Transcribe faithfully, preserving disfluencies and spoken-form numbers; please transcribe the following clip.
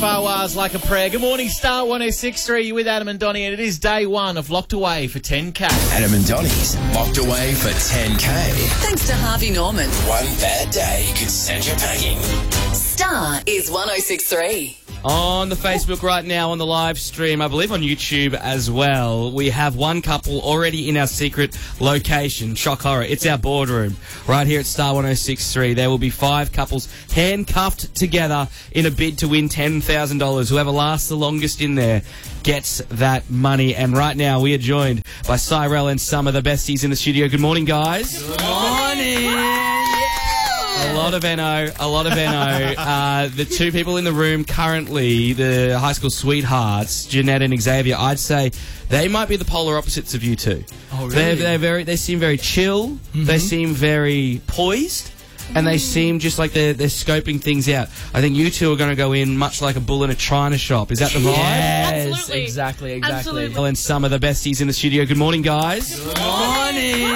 Farwars like a prayer. Good morning, Star one oh six point three. You're with Adam and Donnie, and it is day one of Locked Away for ten K. Adam and Donnie's Locked Away for ten K. Thanks to Harvey Norman. One bad day could send you packing. Star is one oh six point three. On the Facebook right now, on the live stream, I believe on YouTube as well, we have one couple already in our secret location. Shock horror. It's our boardroom right here at Star one oh six point three. There will be five couples handcuffed together in a bid to win ten thousand dollars. Whoever lasts the longest in there gets that money. And right now, we are joined by Cyrell and some of the besties in the studio. Good morning, guys. Good morning. A lot of N O, a lot of N O. Uh, the two people in the room currently, the high school sweethearts, Jeanette and Xavier, I'd say they might be the polar opposites of you two. Oh, really? They're, they're very, they seem very chill, mm-hmm. They seem very poised, and they seem just like they're, they're scoping things out. I think you two are going to go in much like a bull in a china shop. Is that the vibe? Yes, Absolutely. exactly, exactly. Absolutely. And some of the besties in the studio. Good morning, guys. Good morning.